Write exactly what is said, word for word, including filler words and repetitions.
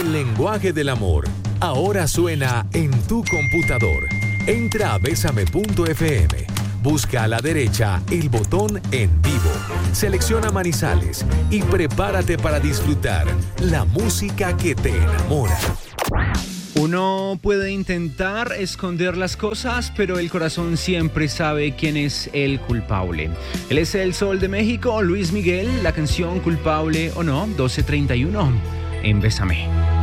El lenguaje del amor ahora suena en tu computador. Entra a bésame punto efe eme. Busca a la derecha el botón En Vivo. Selecciona Manizales y prepárate para disfrutar la música que te enamora. Uno puede intentar esconder las cosas, pero el corazón siempre sabe quién es el culpable. Él es el Sol de México, Luis Miguel, la canción Culpable o No, doce treinta y uno en Bésame.